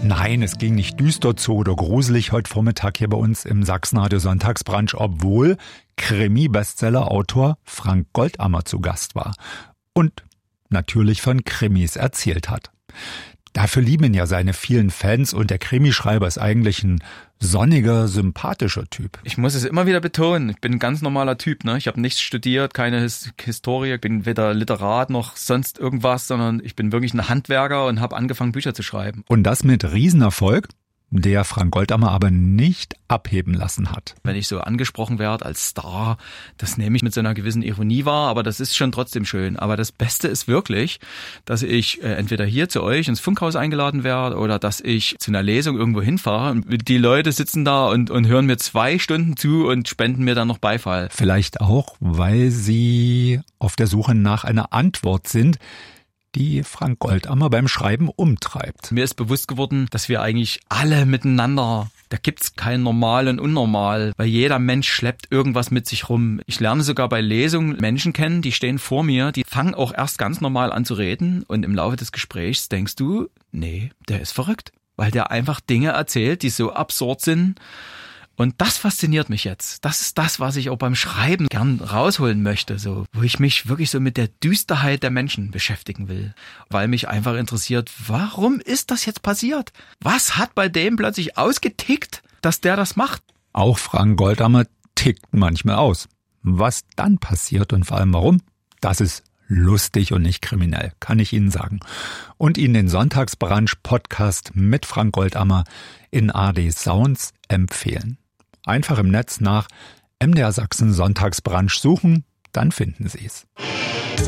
Nein, es ging nicht düster zu oder gruselig heute Vormittag hier bei uns im Sachsenradio Sonntagsbrunch, obwohl Krimi-Bestseller-Autor Frank Goldammer zu Gast war und natürlich von Krimis erzählt hat. Dafür lieben ihn ja seine vielen Fans und der Krimischreiber ist eigentlich ein sonniger, sympathischer Typ. Ich muss es immer wieder betonen, ich bin ein ganz normaler Typ, ne? Ich habe nichts studiert, keine Historie, bin weder Literat noch sonst irgendwas, sondern ich bin wirklich ein Handwerker und habe angefangen, Bücher zu schreiben. Und das mit Riesenerfolg, der Frank Goldammer aber nicht abheben lassen hat. Wenn ich so angesprochen werde als Star, das nehme ich mit so einer gewissen Ironie wahr, aber das ist schon trotzdem schön. Aber das Beste ist wirklich, dass ich entweder hier zu euch ins Funkhaus eingeladen werde oder dass ich zu einer Lesung irgendwo hinfahre und die Leute sitzen da und hören mir 2 Stunden zu und spenden mir dann noch Beifall. Vielleicht auch, weil sie auf der Suche nach einer Antwort sind, die Frank Goldammer beim Schreiben umtreibt. Mir ist bewusst geworden, dass wir eigentlich alle miteinander, da gibt's kein Normal und Unnormal, weil jeder Mensch schleppt irgendwas mit sich rum. Ich lerne sogar bei Lesungen Menschen kennen, die stehen vor mir, die fangen auch erst ganz normal an zu reden und im Laufe des Gesprächs denkst du, nee, der ist verrückt, weil der einfach Dinge erzählt, die so absurd sind. Und das fasziniert mich jetzt. Das ist das, was ich auch beim Schreiben gern rausholen möchte, so, wo ich mich wirklich so mit der Düsterheit der Menschen beschäftigen will. Weil mich einfach interessiert, warum ist das jetzt passiert? Was hat bei dem plötzlich ausgetickt, dass der das macht? Auch Frank Goldammer tickt manchmal aus. Was dann passiert und vor allem warum, das ist lustig und nicht kriminell, kann ich Ihnen sagen. Und Ihnen den Sonntagsbrunch-Podcast mit Frank Goldammer in ARD Sounds empfehlen. Einfach im Netz nach MDR Sachsen Sonntagsbrunch suchen, dann finden Sie es.